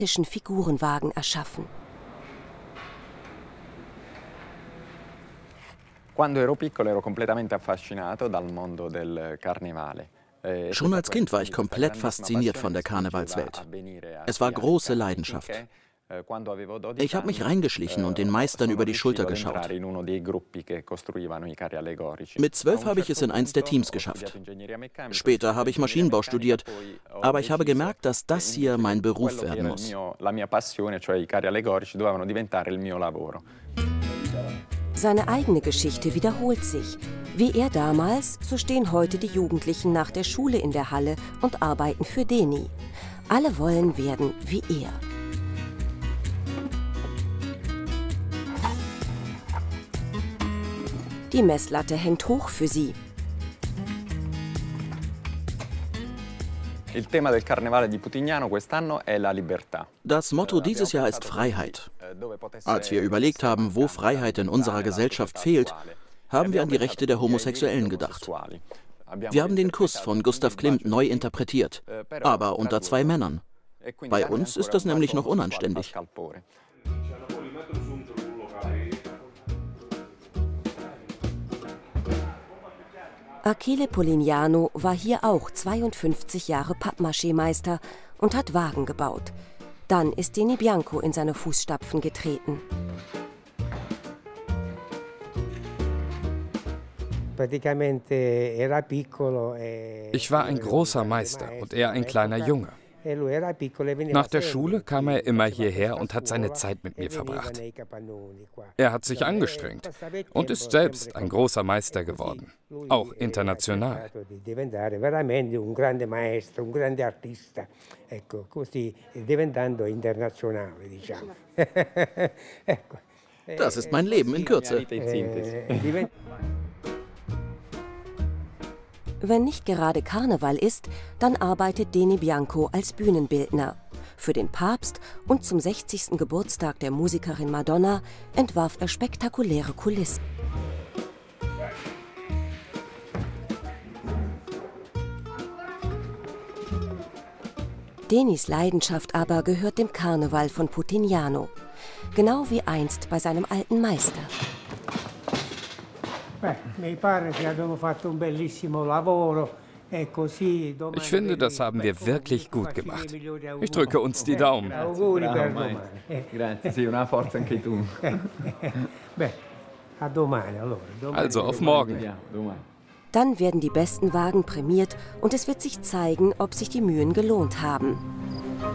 Figurenwagen erschaffen. Schon als Kind war ich komplett fasziniert von der Karnevalswelt. Es war große Leidenschaft. Ich habe mich reingeschlichen und den Meistern über die Schulter geschaut. Mit 12 habe ich es in eins der Teams geschafft. Später habe ich Maschinenbau studiert, aber ich habe gemerkt, dass das hier mein Beruf werden muss. Seine eigene Geschichte wiederholt sich. Wie er damals, so stehen heute die Jugendlichen nach der Schule in der Halle und arbeiten für Deni. Alle wollen werden wie er. Die Messlatte hängt hoch für sie. Das Motto dieses Jahr ist Freiheit. Als wir überlegt haben, wo Freiheit in unserer Gesellschaft fehlt, haben wir an die Rechte der Homosexuellen gedacht. Wir haben den Kuss von Gustav Klimt neu interpretiert, aber unter 2 Männern. Bei uns ist das nämlich noch unanständig. Achille Polignano war hier auch 52 Jahre Pappmaché-Meister und hat Wagen gebaut. Dann ist Deni Bianco in seine Fußstapfen getreten. Ich war ein großer Meister und er ein kleiner Junge. Nach der Schule kam er immer hierher und hat seine Zeit mit mir verbracht. Er hat sich angestrengt und ist selbst ein großer Meister geworden, auch international. Das ist mein Leben in Kürze. Wenn nicht gerade Karneval ist, dann arbeitet Deni Bianco als Bühnenbildner. Für den Papst und zum 60. Geburtstag der Musikerin Madonna entwarf er spektakuläre Kulissen. Denis Leidenschaft aber gehört dem Karneval von Putignano. Genau wie einst bei seinem alten Meister. Ich finde, das haben wir wirklich gut gemacht. Ich drücke uns die Daumen. Also auf morgen. Dann werden die besten Wagen prämiert und es wird sich zeigen, ob sich die Mühen gelohnt haben.